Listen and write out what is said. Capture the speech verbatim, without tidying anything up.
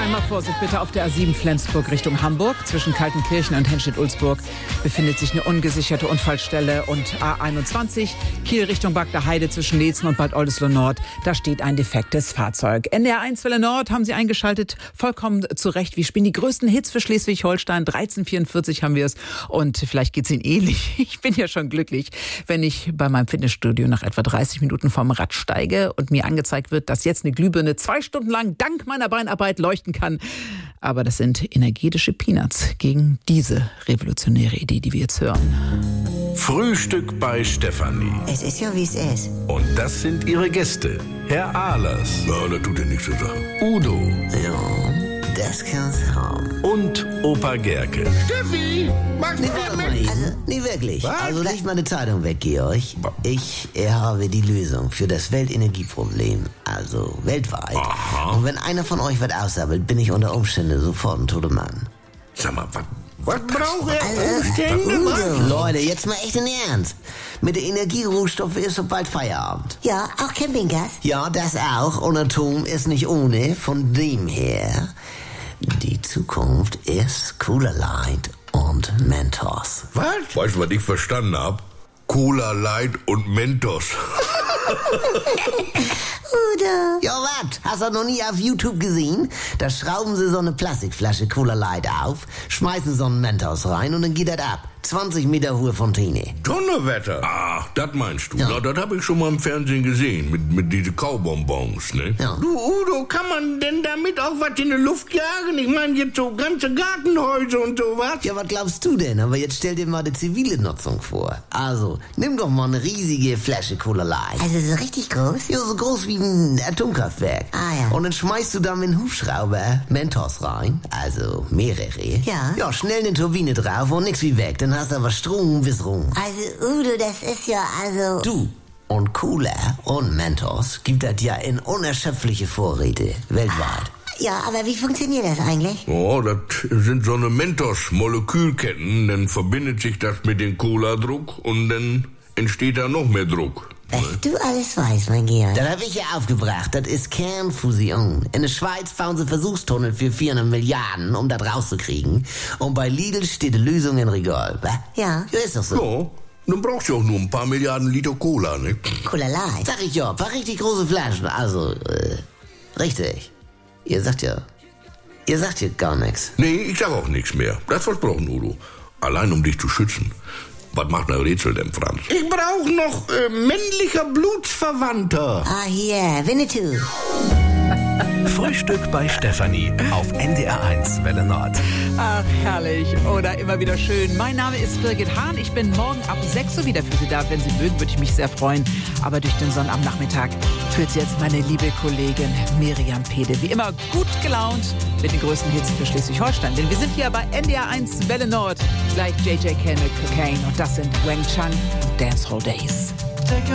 Einmal Vorsicht bitte auf der A sieben Flensburg Richtung Hamburg. Zwischen Kaltenkirchen und Henstedt-Ulzburg befindet sich eine ungesicherte Unfallstelle. Und A einundzwanzig Kiel Richtung Bagda Heide zwischen Leetzen und Bad Oldesloe Nord. Da steht ein defektes Fahrzeug. N D R eins Welle Nord haben Sie eingeschaltet. Vollkommen zu Recht. Wir spielen die größten Hits für Schleswig-Holstein. dreizehn vierundvierzig haben wir es. Und vielleicht geht es Ihnen ähnlich. Ich bin ja schon glücklich, wenn ich bei meinem Fitnessstudio nach etwa dreißig Minuten vom Rad steige und mir angezeigt wird, dass jetzt eine Glühbirne zwei Stunden lang dank meiner Beinarbeit leuchten kann. Aber das sind energetische Peanuts gegen diese revolutionäre Idee, die wir jetzt hören. Frühstück bei Stefanie. Es ist ja, wie es ist. Und das sind ihre Gäste. Herr Ahlers. Ja, das tut ja nichts zur Sache. Udo. Ja, das kann's haben. Und Opa Gerke. Steffi, machst du das mit? Also, nie wirklich. Was? Also leg mal eine Zeitung weg, Georg. Ich äh, habe die Lösung für das Weltenergieproblem. Also weltweit. Aha. Und wenn einer von euch was aussammelt, bin ich unter Umständen sofort ein toter Mann. Sag mal, was, was braucht er? Also, Umstände, was? Leute, jetzt mal echt in Ernst. Mit der Energierohstoffe ist so bald Feierabend. Ja, auch Campinggas. Ja, das auch. Und Atom ist nicht ohne. Von dem her, die Zukunft ist Cooler Light und Mentos. Was? Weißt du, was ich verstanden hab? Cola Light und Mentos. Udo. Ja, was? Hast du noch nie auf YouTube gesehen? Da schrauben sie so eine Plastikflasche Cola Light auf, schmeißen so einen Mentos rein und dann geht das ab. zwanzig Meter hohe Fontäne. Donnerwetter. Ach, das meinst du. Ja. Na, das hab ich schon mal im Fernsehen gesehen, mit, mit diesen Kaubonbons, ne? Ja. Du, Udo, kann man denn damit auch was in die Luft jagen? Ich meine jetzt so ganze Gartenhäuser und sowas. Ja, was glaubst du denn? Aber jetzt stell dir mal die zivile Nutzung vor. Also, nimm doch mal eine riesige Flasche Cola Light. Also so richtig groß? Ja, so groß wie ein Atomkraftwerk. Ah, ja. Und dann schmeißt du da mit einem Hubschrauber Mentos rein, also mehrere. Ja. Ja, schnell eine Turbine drauf und nix wie weg. Dann hast du aber Strom bis rum. Also Udo, das ist ja also... Du und Cola und Mentos gibt das ja in unerschöpfliche Vorräte weltweit. Ja, aber wie funktioniert das eigentlich? Oh, das sind so eine Mentos-Molekülketten. Dann verbindet sich das mit dem Cola-Druck und dann entsteht da noch mehr Druck. Was du alles weißt, mein Georg. Das habe ich ja aufgebracht. Das ist Kernfusion. In der Schweiz bauen sie Versuchstunnel für vierhundert Milliarden, um das rauszukriegen. Und bei Lidl steht die Lösung in Regal. wa? Ja. Ja, ist doch so. Ja, dann brauchst du auch nur ein paar Milliarden Liter Cola, ne? Cola Light. Sag ich ja, ein paar richtig große Flaschen. Also, äh, richtig. Ihr sagt ja, ihr sagt ja gar nichts. Nee, ich sag auch nichts mehr. Das versprochen, Udo. Allein um dich zu schützen. Was macht ein Rätsel denn, Franz? Ich brauche noch äh, männlicher Blutsverwandter. Ah, hier, Winnetou. Frühstück bei Stefanie auf N D R eins Welle Nord. Ach, herrlich. Oder immer wieder schön. Mein Name ist Birgit Hahn. Ich bin morgen ab sechs Uhr wieder für Sie da. Wenn Sie mögen, würde ich mich sehr freuen. Aber durch den Sonnabendnachmittag führt Sie jetzt meine liebe Kollegin Miriam Pede. Wie immer gut gelaunt mit den größten Hits für Schleswig-Holstein. Denn wir sind hier bei N D R eins Welle Nord. Gleich J J Cale mit Cocaine. Und das sind Wang Chun und Dancehall Days.